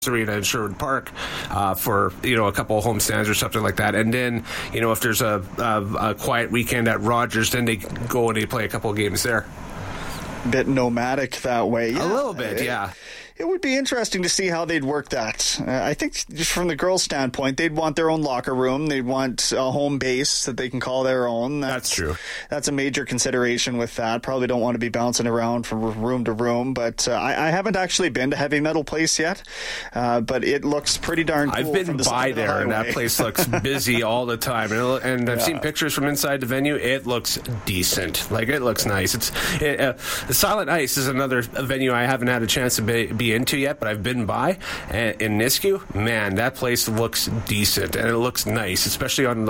Arena in Sherwood Park for a couple of homestands or something like that, and then if there's a quiet weekend at Rogers, then they go and they play a couple of games there. Bit nomadic that way. Yeah, a little bit, yeah. It would be interesting to see how they'd work that. I think just from the girls' standpoint, they'd want their own locker room. They'd want a home base that they can call their own. That's true. That's a major consideration with that. Probably don't want to be bouncing around from room to room. But I haven't actually been to Heavy Metal Place yet. But it looks pretty darn cool. I've been by there, and that place looks busy all the time. And I've seen pictures from inside the venue. It looks decent. Like, it looks nice. Silent Ice is another venue I haven't had a chance to be into yet, but I've been by in Nisku. Man, that place looks decent and it looks nice, especially on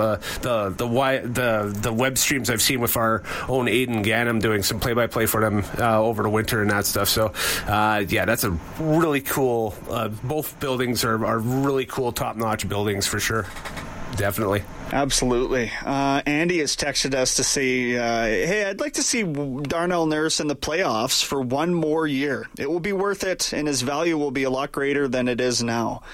the web streams I've seen with our own Aiden Ganem doing some play-by-play for them over the winter and that stuff. So that's a really cool. Both buildings are really cool, top-notch buildings for sure. Definitely. Absolutely. Andy has texted us to say, hey, I'd like to see Darnell Nurse in the playoffs for one more year. It will be worth it, and his value will be a lot greater than it is now.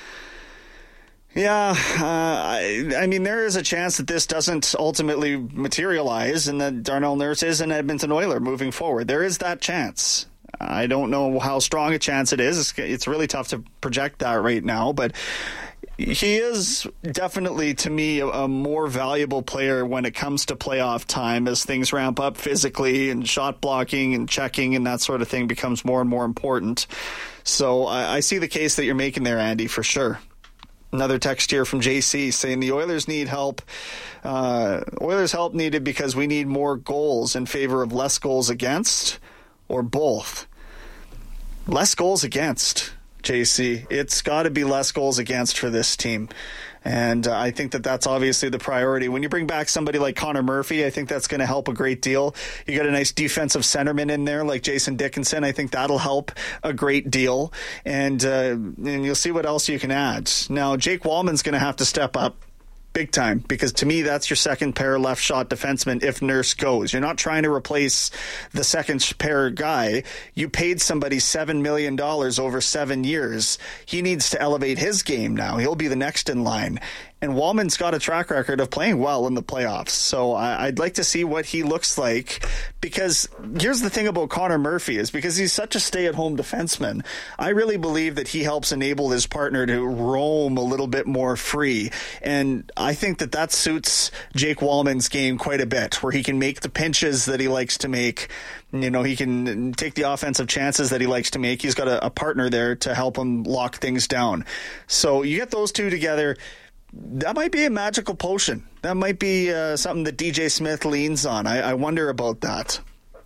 Yeah, I mean, there is a chance that this doesn't ultimately materialize and that Darnell Nurse is an Edmonton Oiler moving forward. There is that chance. I don't know how strong a chance it is. It's really tough to project that right now, but he is definitely, to me, a more valuable player when it comes to playoff time as things ramp up physically and shot blocking and checking and that sort of thing becomes more and more important. So I see the case that you're making there, Andy, for sure. Another text here from JC saying the Oilers need help. Oilers help needed because we need more goals in favor of less goals against, or both. Less goals against. JC, it's got to be less goals against for this team. And I think that that's obviously the priority. When you bring back somebody like Connor Murphy, I think that's going to help a great deal. You got a nice defensive centerman in there like Jason Dickinson. I think that'll help a great deal. And you'll see what else you can add. Now, Jake Wallman's going to have to step up big time, because to me that's your second pair left shot defenseman if Nurse goes. You're not trying to replace the second pair guy. You paid somebody $7 million over 7 years. He needs to elevate his game now. He'll be the next in line. And Wallman's got a track record of playing well in the playoffs. So I'd like to see what he looks like, because here's the thing about Connor Murphy is because he's such a stay-at-home defenseman, I really believe that he helps enable his partner to roam a little bit more free. And I think that that suits Jake Wallman's game quite a bit, where he can make the pinches that he likes to make. You know, he can take the offensive chances that he likes to make. He's got a partner there to help him lock things down. So you get those two together, that might be a magical potion. That might be something that DJ Smith leans on. I wonder about that.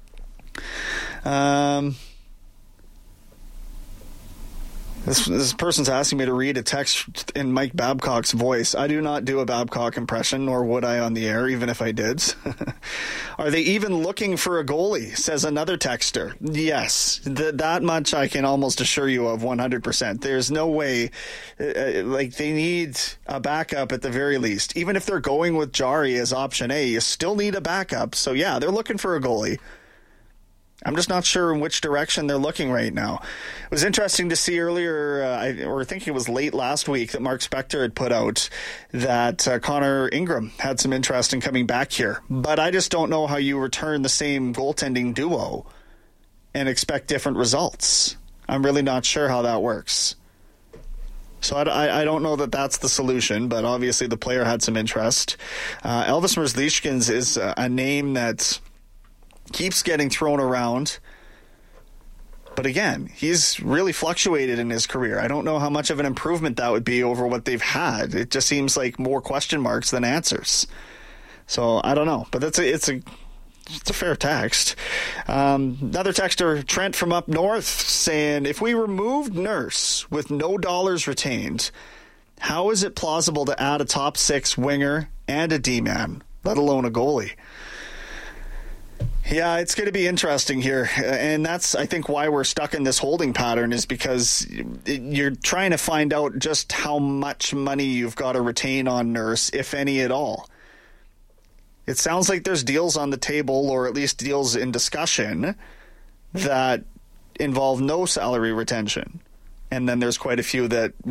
This person's asking me to read a text in Mike Babcock's voice. I do not do a Babcock impression, nor would I on the air, even if I did. Are they even looking for a goalie, says another texter. Yes, that much I can almost assure you of 100%. There's no way, they need a backup at the very least. Even if they're going with Jari as option A, you still need a backup. So yeah, they're looking for a goalie. I'm just not sure in which direction they're looking right now. It was interesting to see earlier, I think it was late last week, that Mark Spector had put out that Connor Ingram had some interest in coming back here. But I just don't know how you return the same goaltending duo and expect different results. I'm really not sure how that works. So I don't know that that's the solution, but obviously the player had some interest. Elvis Merzlikins is a name that keeps getting thrown around. But again, he's really fluctuated in his career. I don't know how much of an improvement that would be over what they've had. It just seems like more question marks than answers. So I don't know. But it's a fair text. Another texter, Trent from up north, saying, if we removed Nurse with no dollars retained, how is it plausible to add a top six winger and a D-man, let alone a goalie? Yeah, it's going to be interesting here. And that's, I think, why we're stuck in this holding pattern, is because you're trying to find out just how much money you've got to retain on Nurse, if any at all. It sounds like there's deals on the table, or at least deals in discussion, that involve no salary retention. and then there's quite a few that